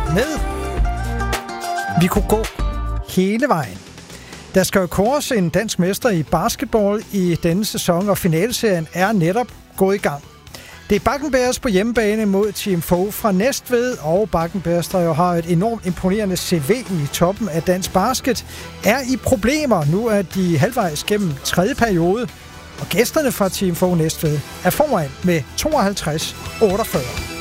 med Vi kunne gå hele vejen. Der skal jo kåres en dansk mester i basketball i denne sæson, og finaleserien er netop gået i gang. Det er Bakken Bears på hjemmebane mod Team Fogh fra Næstved, og Bakken Bears, der jo har et enormt imponerende CV i toppen af dansk basket, er i problemer. Nu er de halvvejs gennem tredje periode, og gæsterne fra Team Fogh Næstved er foran med 52-48.